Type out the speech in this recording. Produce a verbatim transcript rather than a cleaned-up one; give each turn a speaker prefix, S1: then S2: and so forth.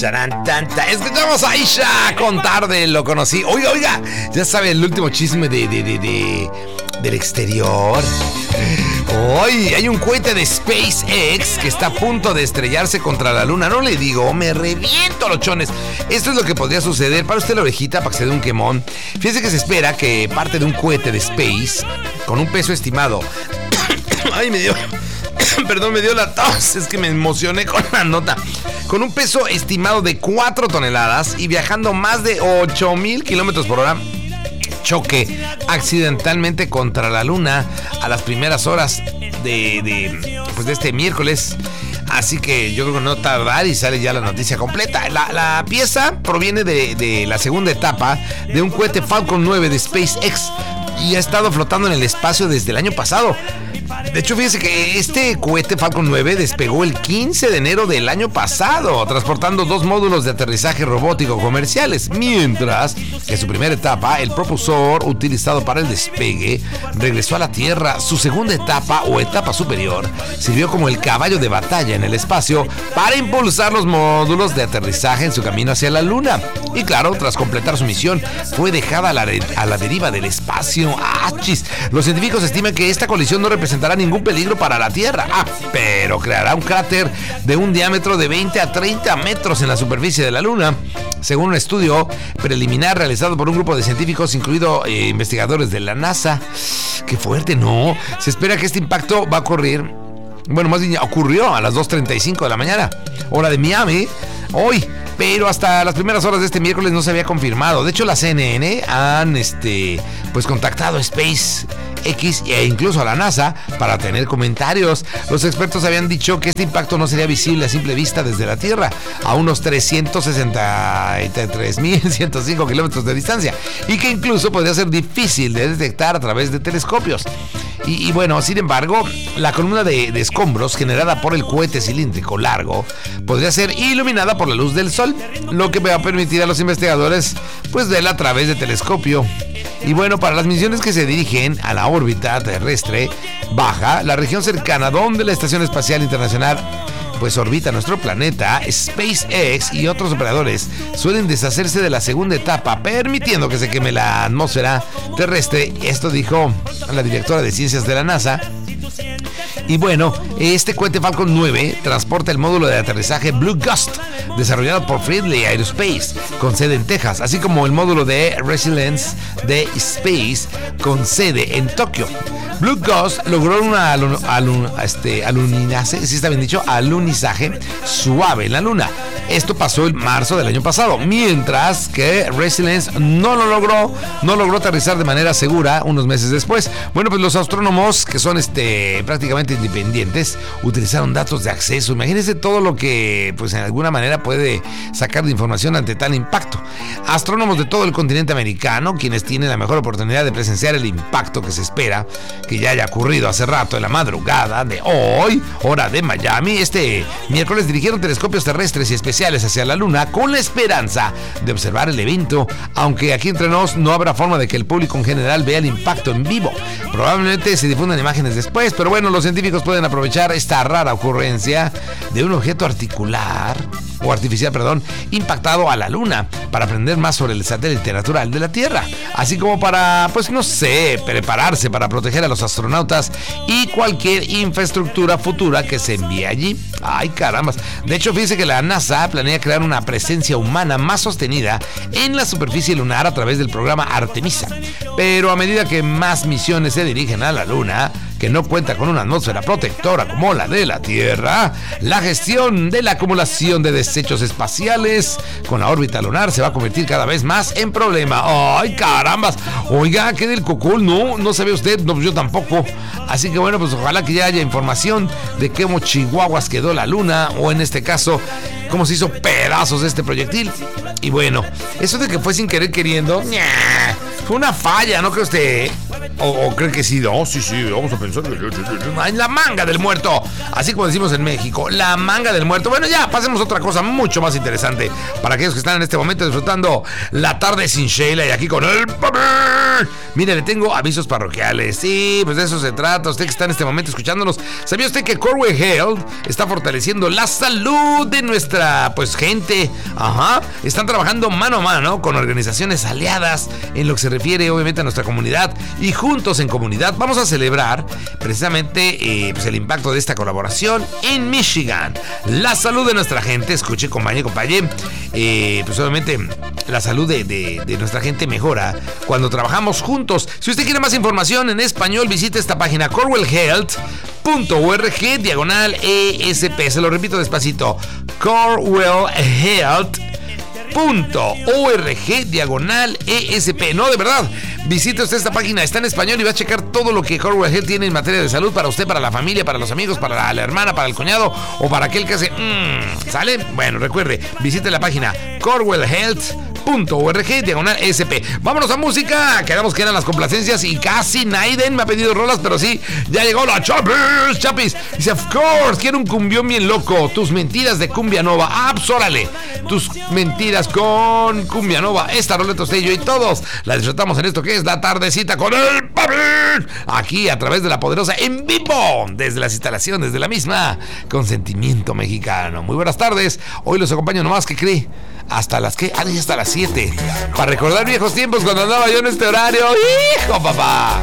S1: Tarán, tan, tan. Escuchamos a Aisha con Tarde, lo conocí. Oiga, oiga, ya sabe el último chisme de, de, de, de del exterior. Hoy hay un cohete de SpaceX que está a punto de estrellarse contra la luna. No le digo, me reviento los chones. Esto es lo que podría suceder. Para usted la orejita, para que se dé un quemón. Fíjese que se espera que parte de un cohete de Space con un peso estimado. Ay, me dio... Perdón, me dio la tos. Es que me emocioné con la nota. Con un peso estimado de cuatro toneladas y viajando más de ocho mil kilómetros por hora, choque accidentalmente contra la luna a las primeras horas de, de, pues de este miércoles. Así que yo creo que no tardar y sale ya la noticia completa. La, la pieza proviene de, de la segunda etapa de un cohete Falcon nueve de SpaceX y ha estado flotando en el espacio desde el año pasado. De hecho, fíjense que este cohete Falcon nueve despegó el quince de enero del año pasado, transportando dos módulos de aterrizaje robótico comerciales, mientras que en su primera etapa, el propulsor utilizado para el despegue regresó a la Tierra. Su segunda etapa o etapa superior sirvió como el caballo de batalla en el espacio para impulsar los módulos de aterrizaje en su camino hacia la Luna. Y claro, tras completar su misión, fue dejada a la, a la deriva del espacio. ¡Achis! Los científicos estiman que esta colisión no representará ningún peligro para la Tierra, ah, pero creará un cráter de un diámetro de veinte a treinta metros en la superficie de la Luna, según un estudio preliminar realizado por un grupo de científicos, incluido eh, investigadores de la NASA. ¡Qué fuerte! No, se espera que este impacto va a ocurrir, bueno, más bien ocurrió a las dos treinta y cinco de la mañana, hora de Miami, hoy. Pero hasta las primeras horas de este miércoles no se había confirmado. De hecho, la C N N han este, pues contactado a SpaceX e incluso a la NASA para tener comentarios. Los expertos habían dicho que este impacto no sería visible a simple vista desde la Tierra, a unos trescientos sesenta y tres mil ciento cinco kilómetros de distancia, y que incluso podría ser difícil de detectar a través de telescopios. Y, y bueno, sin embargo, la columna de, de escombros generada por el cohete cilíndrico largo podría ser iluminada por la luz del sol, lo que va a permitir a los investigadores pues verla a través de telescopio. Y bueno, para las misiones que se dirigen a la órbita terrestre baja, la región cercana donde la Estación Espacial Internacional pues orbita nuestro planeta, SpaceX y otros operadores suelen deshacerse de la segunda etapa, permitiendo que se queme la atmósfera terrestre. Esto dijo la directora de ciencias de la NASA. Y bueno, este cohete Falcon nueve transporta el módulo de aterrizaje Blue Ghost, desarrollado por Fridley Aerospace, con sede en Texas, así como el módulo de Resilience de Space, con sede en Tokio. Blue Ghost logró una alun, alun, este, alunizaje, si está bien dicho, alunizaje suave en la Luna. Esto pasó en marzo del año pasado, mientras que Resilience no lo logró, no logró aterrizar de manera segura unos meses después. Bueno, pues los astrónomos, que son este prácticamente independientes, utilizaron datos de acceso. Imagínense todo lo que, pues en alguna manera puede sacar de información ante tal impacto. Astrónomos de todo el continente americano, quienes tienen la mejor oportunidad de presenciar el impacto que se espera que ya haya ocurrido hace rato en la madrugada de hoy, hora de Miami, este miércoles dirigieron telescopios terrestres y especiales hacia la Luna con la esperanza de observar el evento, aunque aquí entre nos no habrá forma de que el público en general vea el impacto en vivo. Probablemente se difundan imágenes después, pero bueno, los científicos pueden aprovechar esta rara ocurrencia de un objeto articular o artificial, perdón, impactado a la Luna para aprender más sobre el satélite natural de la Tierra, así como para, pues no sé, prepararse para proteger a los astronautas y cualquier infraestructura futura que se envíe allí. Ay, carambas. De hecho, fíjense que la NASA planea crear una presencia humana más sostenida en la superficie lunar a través del programa Artemisa. Pero a medida que más misiones se dirigen a la Luna, que no cuenta con una atmósfera protectora como la de la Tierra, la gestión de la acumulación de desechos espaciales con la órbita lunar se va a convertir cada vez más en problema. ¡Ay, carambas! Oiga, ¿qué del cocol? No, no sabe usted, no, yo tampoco. Así que bueno, pues ojalá que ya haya información de cómo chihuahuas quedó la Luna, o en este caso, cómo se hizo pedazos este proyectil. Y bueno, eso de que fue sin querer queriendo, ¡ña! Fue una falla, ¿no cree usted? ¿O, o creen que sí? No, sí, sí, vamos a pensar en la manga del muerto. Así como decimos en México, la manga del muerto. Bueno, ya, pasemos a otra cosa mucho más interesante para aquellos que están en este momento disfrutando la tarde sin Sheila y aquí con el papi. Mire, le tengo avisos parroquiales. Sí, pues de eso se trata. Usted que está en este momento escuchándonos, ¿sabía usted que Coreway Health está fortaleciendo la salud de nuestra, pues, gente? Ajá. Están trabajando mano a mano con organizaciones aliadas en lo que se refiere, obviamente, a nuestra comunidad. Y juntos en comunidad vamos a celebrar precisamente eh, pues el impacto de esta colaboración en Michigan. La salud de nuestra gente, escuche, compañero y compañero, eh, pues obviamente la salud de, de, de nuestra gente mejora cuando trabajamos juntos. Si usted quiere más información en español, visite esta página corewell health punto org diagonal E S P. Se lo repito despacito, corewell health punto org diagonal E S P. No, de verdad, visite usted esta página, está en español y va a checar todo lo que Corewell Health tiene en materia de salud para usted, para la familia, para los amigos, para la, la hermana, para el cuñado o para aquel que hace mmm, ¿sale? Bueno, recuerde, visite la página corewell health punto org diagonal E S P. Vámonos a música, quedamos que eran las complacencias y casi Naiden me ha pedido rolas, pero sí, ya llegó la Chapis, Chapis. Dice, of course, quiero un cumbión bien loco, tus mentiras de Cumbia Nova. Ah, pues órale, tus mentiras con Cumbia Nova. Esta roleta usted y yo y todos la disfrutamos en esto que es la tardecita con el papi. Aquí a través de la poderosa en vivo, desde las instalaciones de la misma, con sentimiento mexicano. Muy buenas tardes, hoy los acompaño nomás que cree. ¿Hasta las qué? Ah, hasta las siete. Para recordar viejos tiempos cuando andaba yo en este horario. ¡Hijo, papá!